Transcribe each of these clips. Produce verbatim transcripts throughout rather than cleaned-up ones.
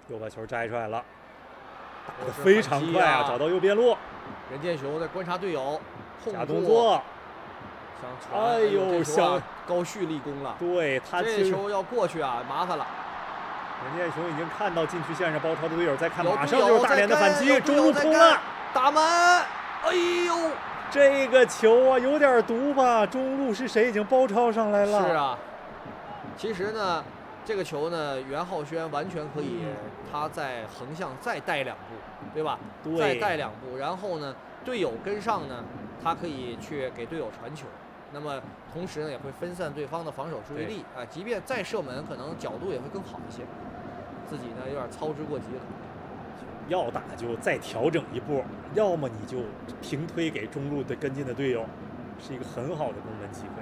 又把球摘出来了，打得非常快啊！找到右边路， 任建雄在观察队友， 假动作， 想传， 哎呦，想高旭立功了。 对他这球要过去啊，麻烦了。 任建雄已经看到禁区线上包抄的队友在看，马上就是大连的反击，中路空了， 打门，哎呦！ 这个球啊，有点毒吧？中路是谁已经包抄上来了？ 是啊，其实呢，这个球呢，袁浩轩完全可以，嗯、他在横向再带两步，对吧？ 对， 再带两步，然后呢，队友跟上呢，他可以去给队友传球。那么同时呢，也会分散对方的防守注意力啊。即便再射门，可能角度也会更好一些。自己呢，有点操之过急了。 要打就再调整一步，要么你就平推给中路的跟进的队友，是一个很好的攻门机会。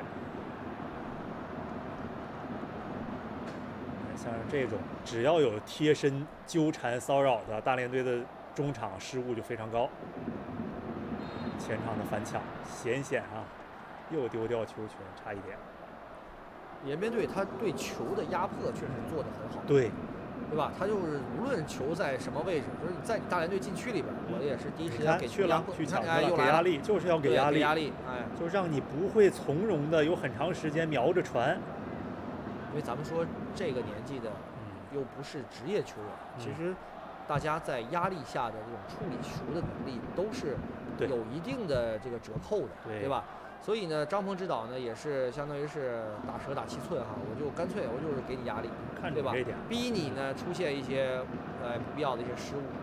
像这种只要有贴身纠缠骚扰的，大连队的中场失误就非常高。前场的反抢险险啊，又丢掉球权，差一点。 延边队他对球的压迫确实做得很好。 对。 对吧？他就是无论球在什么位置，就是在你大连队禁区里边，我也是第一时间给去了，去抢哎， 给压力，就是要给压力， 压力，哎， 就让你不会从容的有很长时间瞄着传。 因为咱们说这个年纪的，又不是职业球员， 嗯、 其实大家在压力下的这种处理球的能力都是有一定的这个折扣的， 对, 对吧？所以呢，张鹏指导呢也是相当于是打蛇打七寸哈，我就干脆我就是给你压力，对吧？逼你呢出现一些呃不必要的一些失误。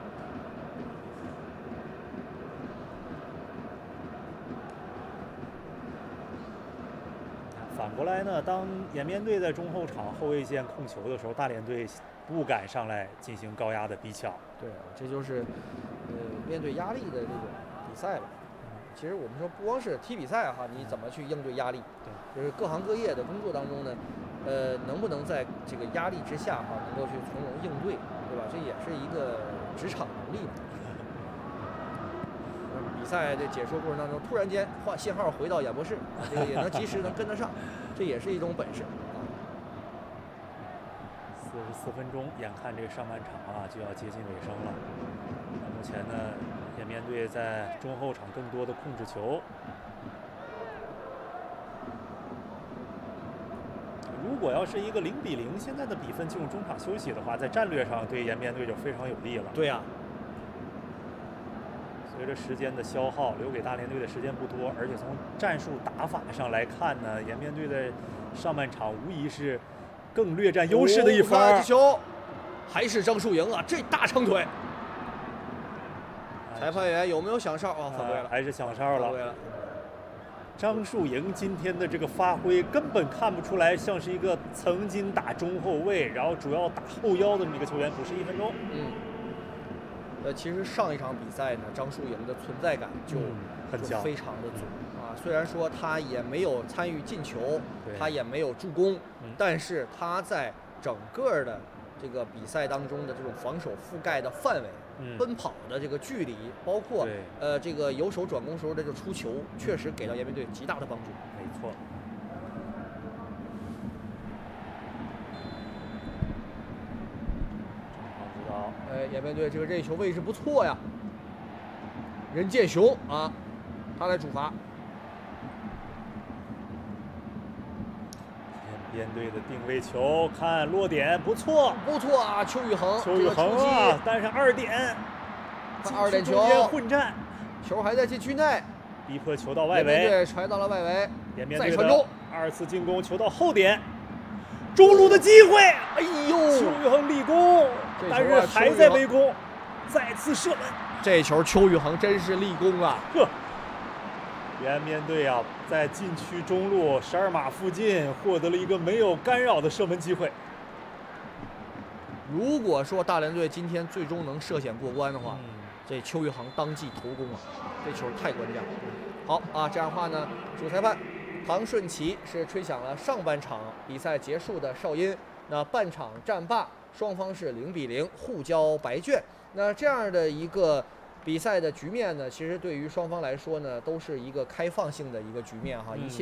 反过来呢，当延边队在中后场后卫线控球的时候，大连队不敢上来进行高压的逼抢。 对，这就是呃面对压力的这种比赛了。其实我们说不光是踢比赛哈，你怎么去应对压力？ 对， 就是各行各业的工作当中呢，呃，能不能在这个压力之下哈，能够去从容应对，对吧？这也是一个职场能力嘛。比赛的解说过程当中，突然间换信号回到演播室，这个也能及时能跟得上，这也是一种本事啊。 四十四分钟，眼看这个上半场啊就要接近尾声了。那目前呢？延边队在中后场更多的控制球。如果要是一个零比零，现在的比分进入中场休息的话，在战略上对延边队就非常有利了。 对呀、啊。 随着时间的消耗，留给大连队的时间不多，而且从战术打法上来看呢，延边队的上半场无疑是更略占优势的一方。 这球还是张树营啊，这大长腿。裁判员有没有响哨啊？犯规了， 还是响哨了。 了张树营今天的这个发挥根本看不出来像是一个曾经打中后卫，然后主要打后腰的这么一个球员，补时一分钟。 嗯。呃，其实上一场比赛呢，张树营的存在感就、 嗯、很就非常的足啊。虽然说他也没有参与进球，他也没有助攻， 嗯、 但是他在整个的这个比赛当中的这种防守覆盖的范围。 嗯、 奔跑的这个距离，包括呃这个由守转攻时候的这个出球，确实给到延边队极大的帮助。 没错。中场指导， 哎，延边队这个任意球位置不错呀。任建雄啊，他来主罚。 延边队的定位球，看落点不错， 不错啊，邱宇恒， 邱宇恒啊，但是二点， 二点球混战， 球还在禁区内， 逼迫球到外围， 延边队传到了外围， 延边队再传中， 二次进攻，球到后点，中路的机会， 哎呦， 邱宇恒立功，但是还在围攻，再次射门， 这球邱宇恒真是立功啊！ 呵。延边队啊，在禁区中路十二码附近获得了一个没有干扰的射门机会。 如果说大连队今天最终能涉险过关的话， 嗯、 这邱宇恒当即头功啊，这球太关键了。好啊，这样的话呢，主裁判唐顺奇是吹响了上半场比赛结束的哨音。那半场战罢，双方是零比零互交白卷。那这样的一个比赛的局面呢，其实对于双方来说呢，都是一个开放性的一个局面哈，一切。